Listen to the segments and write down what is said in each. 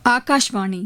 ஆகாஷ்வாணி.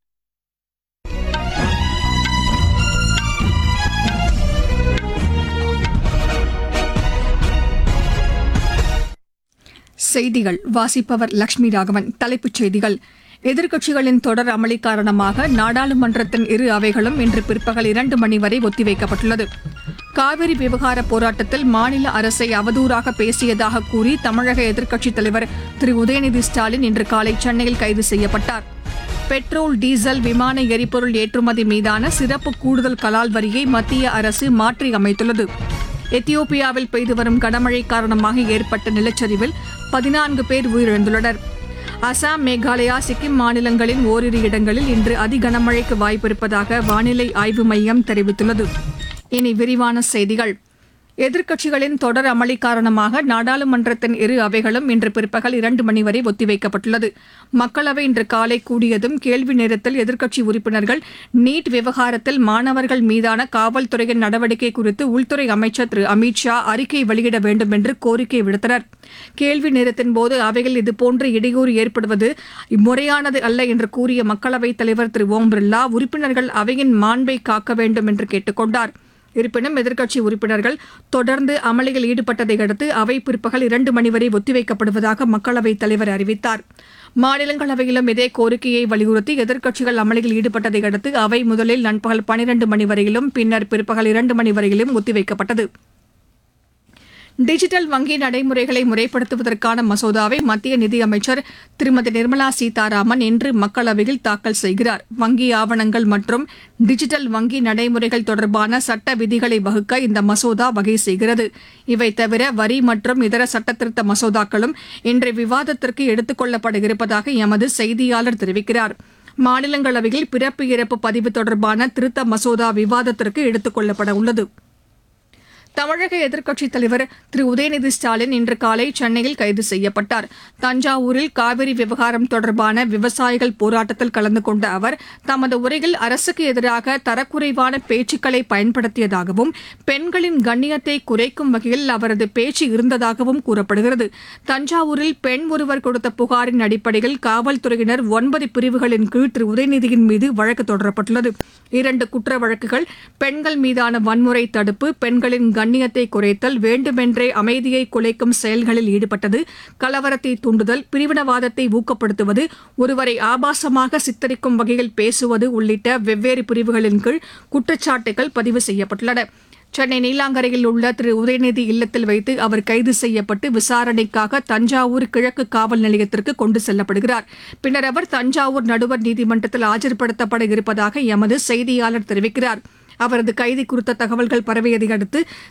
செய்திகள் வாசிப்பவர் லட்சுமி ராகவன். தலைப்புச் செய்திகள்: எதிர்க்கட்சிகளின் தொடர் அமளி காரணமாக நாடாளுமன்றத்தின் இரு அவைகளும் இன்று பிற்பகல் 2 மணி வரை ஒத்திவைக்கப்பட்டுள்ளது. காவிரி விவகார போராட்டத்தில் மாநில அரசை அவதூறாக பேசியதாக கூறி தமிழக எதிர்க்கட்சித் தலைவர் திரு உதயநிதி ஸ்டாலின் இன்று காலை சென்னையில் கைது செய்யப்பட்டார். பெட்ரோல், டீசல், விமான எரிபொருள் ஏற்றுமதி மீதான சிறப்பு கூடுதல் கலால் வரியை மத்திய அரசு மாற்றி அமைத்துள்ளது. எத்தியோப்பியாவில் பெய்து வரும் கனமழை காரணமாக ஏற்பட்ட நிலச்சரிவில் 14 பேர் உயிரிழந்துள்ளனர். அசாம், மேகாலயா, சிக்கிம் மாநிலங்களின் ஓரிரு இடங்களில் இன்று அதிகனமழைக்கு வாய்ப்பிருப்பதாக வானிலை ஆய்வு மையம் தெரிவித்துள்ளது. இனி விரிவான செய்திகள். எதிர்க்கட்சிகளின் தொடர் அமளி காரணமாக நாடாளுமன்றத்தின் இரு அவைகளும் இன்று பிற்பகல் 2 மணி வரை ஒத்திவைக்கப்பட்டுள்ளது. மக்களவை இன்று காலை கூடியதும் கேள்வி நேரத்தில் எதிர்க்கட்சி உறுப்பினர்கள் நீட் விவகாரத்தில் மாணவர்கள் மீதான காவல்துறையின் நடவடிக்கை குறித்து உள்துறை அமைச்சர் திரு அமித் ஷா அறிக்கை வெளியிட வேண்டும் என்று கோரிக்கை விடுத்தனர். கேள்வி நேரத்தின்போது அவையில் இதுபோன்ற இடையூறு ஏற்படுவது முறையானது அல்ல என்று கூறிய மக்களவைத் தலைவர் திரு ஓம் பிர்லா உறுப்பினர்கள் அவையின் மாண்பை காக்க வேண்டும் என்று கேட்டுக் கொண்டார். இருப்பினும் எதிர்க்கட்சி உறுப்பினர்கள் தொடர்ந்து அமளியில் ஈடுபட்டதை அடுத்து அவை பிற்பகல் 2 மணி வரை ஒத்திவைக்கப்படுவதாக மக்களவைத் தலைவர் அறிவித்தார். மாநிலங்களவையிலும் இதே கோரிக்கையை வலியுறுத்தி எதிர்க்கட்சிகள் அமளியில் ஈடுபட்டதை அடுத்து அவை முதலில் நண்பகல் 12 மணி வரையிலும் பின்னர் பிற்பகல் 2 மணி வரையிலும் ஒத்திவைக்கப்பட்டது. டிஜிட்டல் வங்கி நடைமுறைகளை முறைப்படுத்துவதற்கான மசோதாவை மத்திய நிதியமைச்சர் திருமதி நிர்மலா சீதாராமன் இன்று மக்களவையில் தாக்கல் செய்கிறார். வங்கி ஆவணங்கள் மற்றும் டிஜிட்டல் வங்கி நடைமுறைகள் தொடர்பான சட்ட விதிகளை வகுக்க இந்த மசோதா வகை செய்கிறது. இவை தவிர வரி மற்றும் இதர சட்டத்திருத்த மசோதாக்களும் இன்று விவாதத்திற்கு எடுத்துக் கொள்ளப்பட இருப்பதாக எமது செய்தியாளர் தெரிவிக்கிறார். மாநிலங்களவையில் பிறப்பு இறப்பு பதிவு தொடர்பான திருத்த மசோதா விவாதத்திற்கு எடுத்துக் கொள்ளப்பட உள்ளது. தமிழக எதிர்க்கட்சித் தலைவர் திரு உதயநிதி ஸ்டாலின் இன்று காலை சென்னையில் கைது செய்யப்பட்டார். தஞ்சாவூரில் காவிரி விவகாரம் தொடர்பான விவசாயிகள் போராட்டத்தில் கலந்து கொண்ட அவர் தமது உரையில் அரசுக்கு எதிராக தரக்குறைவான பேச்சுக்களை பயன்படுத்தியதாகவும் பெண்களின் கண்ணியத்தை குறைக்கும் வகையில் அவரது பேச்சு இருந்ததாகவும் கூறப்படுகிறது. தஞ்சாவூரில் பெண் ஒருவர் கொடுத்த புகாரின் அடிப்படையில் காவல்துறையினர் 9 பிரிவுகளின் கீழ் திரு உதயநிதியின் மீது வழக்கு தொடரப்பட்டுள்ளது. 2 குற்ற வழக்குகள் பெண்கள் மீதான வன்முறை தடுப்பு, பெண்களின் கண்ணியத்தை குறைத்தல், வேண்டுமென்றே அமைதியை குலைக்கும் செயல்களில் ஈடுபட்டது, கலவரத்தை தூண்டுதல், பிரிவினவாதத்தை ஊக்கப்படுத்துவது, ஒருவரை ஆபாசமாக சித்தரிக்கும் வகையில் பேசுவது உள்ளிட்ட வெவ்வேறு பிரிவுகளின் கீழ் குற்றச்சாட்டுகள் பதிவு செய்யப்பட்டுள்ளன. சென்னை நீலாங்கரையில் உள்ள திரு உதயநிதி இல்லத்தில் வைத்து அவர் கைது செய்யப்பட்டு விசாரணைக்காக தஞ்சாவூர் கிழக்கு காவல் நிலையத்திற்கு கொண்டு செல்லப்படுகிறார். பின்னர் அவர் தஞ்சாவூர் நடுவர் நீதிமன்றத்தில் ஆஜர்படுத்தப்பட இருப்பதாக எமது செய்தியாளர் தெரிவிக்கிறார். அவரது கைது குறித்த தகவல்கள் பரவியதை அடுத்து